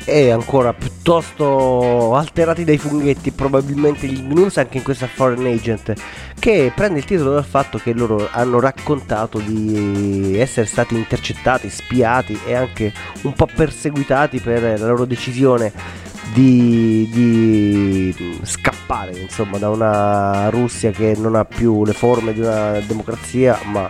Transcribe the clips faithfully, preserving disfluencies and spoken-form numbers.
e ancora piuttosto alterati dai funghetti, probabilmente gli Gnus, anche in questa Foreign Agent, che prende il titolo dal fatto che loro hanno raccontato di essere stati intercettati, spiati e anche un po' perseguitati per la loro decisione di, di scappare, insomma, da una Russia che non ha più le forme di una democrazia, ma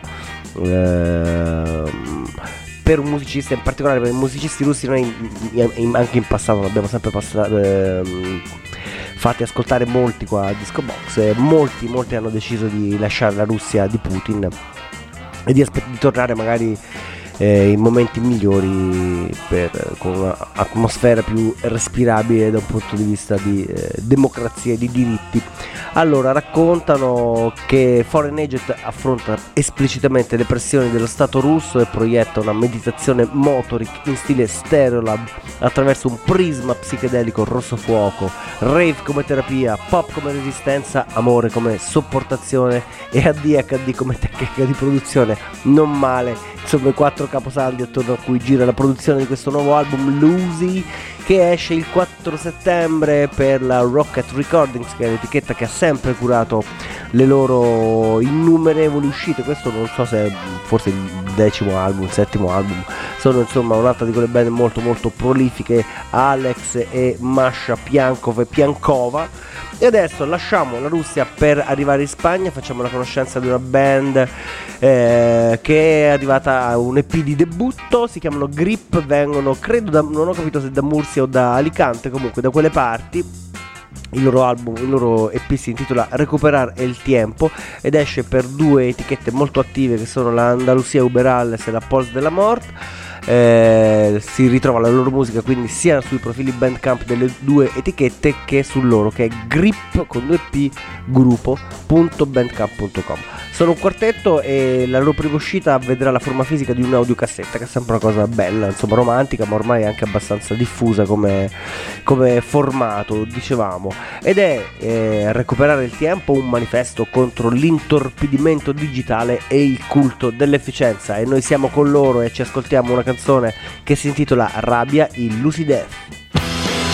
ehm, per un musicista, in particolare per i musicisti russi, noi in, in, anche in passato l'abbiamo sempre passato, ehm, fatti ascoltare molti qua a Disco Box, e molti, molti hanno deciso di lasciare la Russia di Putin e di, aspe- di tornare magari eh, in momenti migliori, per, con un'atmosfera più respirabile da un punto di vista di eh, democrazia e di diritti. Allora, raccontano che Foreign Agent affronta esplicitamente le pressioni dello Stato russo e proietta una meditazione motoric in stile Stereolab attraverso un prisma psichedelico rosso fuoco, rave come terapia, pop come resistenza, amore come sopportazione e A D H D come tecnica di produzione. Non male, insomma, i quattro caposaldi attorno a cui gira la produzione di questo nuovo album, Lucy, che esce il quattro settembre per la Rocket Recordings, che è l'etichetta che ha sempre curato le loro innumerevoli uscite. Questo non so se è forse il decimo album, il settimo album. Sono insomma un'altra di quelle band molto molto prolifiche, Alex e Masha Piankov e Piankova. E adesso lasciamo la Russia per arrivare in Spagna, facciamo la conoscenza di una band eh, che è arrivata a un E P di debutto, si chiamano Grip, vengono, credo, da, non ho capito se da Murcia o da Alicante, comunque da quelle parti. Il loro album, il loro E P si intitola Recuperar el Tiempo ed esce per due etichette molto attive che sono la Andalusia Uberales e la Pulse de la Mort. Eh, si ritrova la loro musica quindi sia sui profili Bandcamp delle due etichette che sul loro, che è grip con due p gruppo punto bandcamp punto com. Sono un quartetto e la loro prima uscita vedrà la forma fisica di un'audiocassetta, che è sempre una cosa bella, insomma romantica, ma ormai anche abbastanza diffusa come, come formato, dicevamo, ed è eh, Recuperare il Tempo, un manifesto contro l'intorpidimento digitale e il culto dell'efficienza. E noi siamo con loro e ci ascoltiamo una canzone che si intitola Rabbia, il Lucy Death.